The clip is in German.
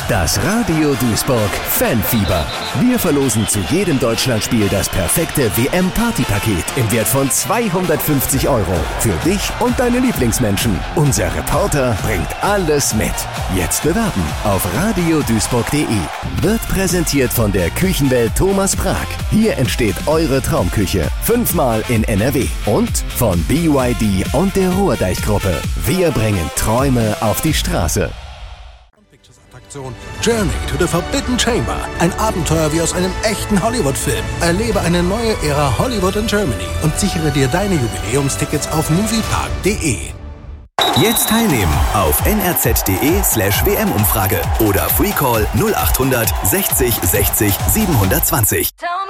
Das Radio Duisburg Fanfieber. Wir verlosen zu jedem Deutschlandspiel das perfekte WM-Partypaket im Wert von 250 € für dich und deine Lieblingsmenschen. Unser Reporter bringt alles mit. Jetzt bewerben auf radioduisburg.de. Wird präsentiert von der Küchenwelt Thomas Prag. Hier entsteht eure Traumküche. 5-mal in NRW. Und von BYD und der Ruhrdeich-Gruppe. Wir bringen Träume auf die Straße. Journey to the Forbidden Chamber. Ein Abenteuer wie aus einem echten Hollywood-Film. Erlebe eine neue Ära Hollywood in Germany und sichere dir deine Jubiläumstickets auf moviepark.de. Jetzt teilnehmen auf nrz.de/WM-Umfrage oder Freecall 0800 60 60 720.